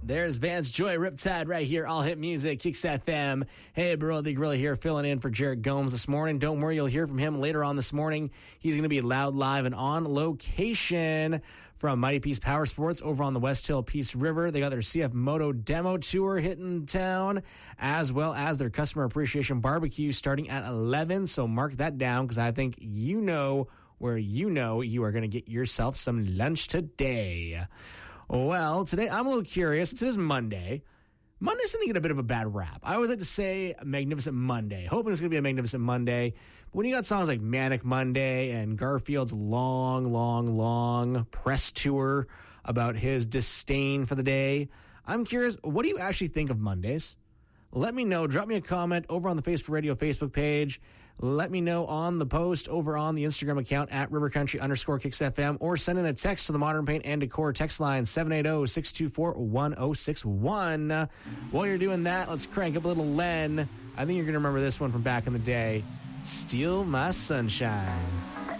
There's Vance Joy, Riptide right here. All hit music, Kicks FM. Hey, Burrow the Gorilla here, filling in for Jared Gomes this morning. Don't worry, you'll hear from him later on this morning. He's going to be loud, live, and on location from Mighty Peace Power Sports over on the West Hill Peace River. They got their CF Moto demo tour hitting town, as well as their customer appreciation barbecue starting at 11. So mark that down, because I think you know where you are going to get yourself some lunch today. Well, today I'm a little curious. It is Monday. Monday's going to get a bit of a bad rap. I always like to say Magnificent Monday, hoping it's going to be a Magnificent Monday. But when you got songs like Manic Monday and Garfield's long press tour about his disdain for the day, I'm curious, what do you actually think of Mondays? Let me know. Drop me a comment over on the Face for Radio Facebook page. Let me know on the post over on the Instagram account at rivercountry_KicksFM, or send in a text to the Modern Paint and Decor text line 780-624-1061. While you're doing that, let's crank up a little Len. I think you're going to remember this one from back in the day. Steal My Sunshine.